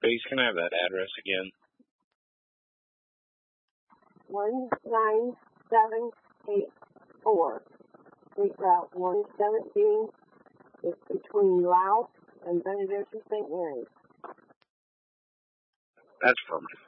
Please, can I have that address again? 19784, State Route 117. It's between Laos and Benediction St. Mary's. That's affirmative.